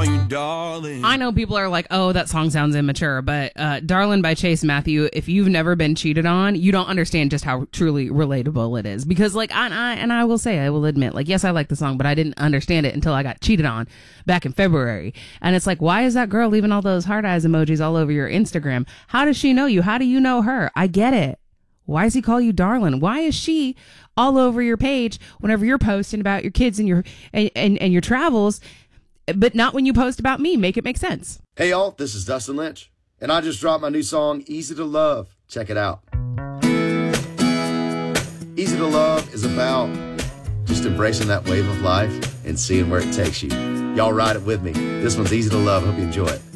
call you darling. I know people are like, oh, that song sounds immature, but Darlin' by Chase Matthew, if you've never been cheated on, you don't understand just how truly relatable it is. Because like, I will say, I will admit, like, yes, I like the song, but I didn't understand it until I got cheated on back in February. And it's like, why is that girl leaving all those heart eyes emojis all over your Instagram? How does she know you? How do you know her? I get it. Why does he call you darling? Why is she all over your page whenever you're posting about your kids and your and your travels, but not when you post about me? Make it make sense. Hey y'all, this is Dustin Lynch, and I just dropped my new song, Easy to Love. Check it out. Easy to Love is about just embracing that wave of life and seeing where it takes you. Y'all ride it with me. This one's Easy to Love. Hope you enjoy it.